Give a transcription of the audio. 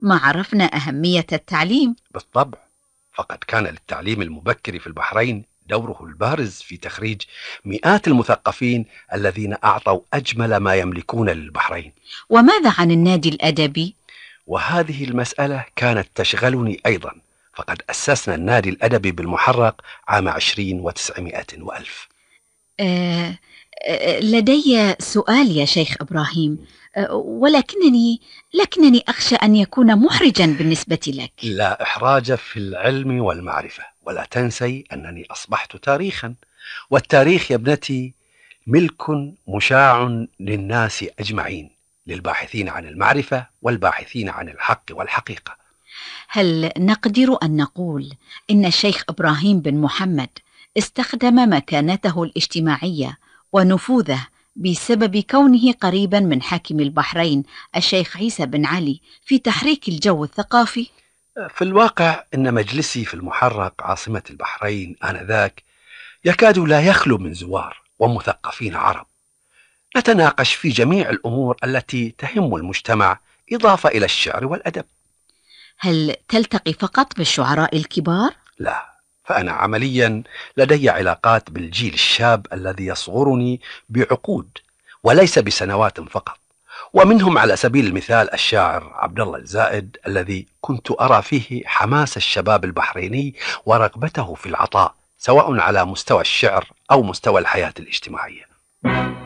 ما عرفنا أهمية التعليم. بالطبع، فقد كان للتعليم المبكر في البحرين دوره البارز في تخريج مئات المثقفين الذين أعطوا أجمل ما يملكون للبحرين. وماذا عن النادي الأدبي؟ وهذه المسألة كانت تشغلني أيضا، فقد أسسنا النادي الأدبي بالمحرق عام 20 و900 وألف. آه لدي سؤال يا شيخ إبراهيم، ولكنني أخشى أن يكون محرجا بالنسبة لك. لا إحراج في العلم والمعرفة، ولا تنسي أنني أصبحت تاريخا، والتاريخ يا ابنتي ملك مشاع للناس أجمعين، للباحثين عن المعرفة والباحثين عن الحق والحقيقة. هل نقدر أن نقول إن الشيخ إبراهيم بن محمد استخدم مكانته الاجتماعية ونفوذه بسبب كونه قريبا من حاكم البحرين الشيخ عيسى بن علي في تحريك الجو الثقافي؟ في الواقع إن مجلسي في المحرق عاصمة البحرين آنذاك يكاد لا يخلو من زوار ومثقفين عرب. نتناقش في جميع الأمور التي تهم المجتمع، إضافة إلى الشعر والأدب. هل تلتقي فقط بالشعراء الكبار؟ لا، فأنا عمليا لدي علاقات بالجيل الشاب الذي يصغرني بعقود وليس بسنوات فقط، ومنهم على سبيل المثال الشاعر عبد الله الزائد الذي كنت أرى فيه حماس الشباب البحريني ورغبته في العطاء، سواء على مستوى الشعر أو مستوى الحياة الاجتماعية.